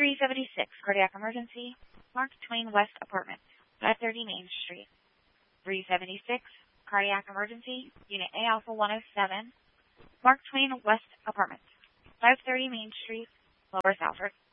376, cardiac emergency, Mark Twain West Apartment, 530 Main Street. 376, cardiac emergency, Unit A Alpha 107, Mark Twain West Apartment, 530 Main Street, Lower Salford.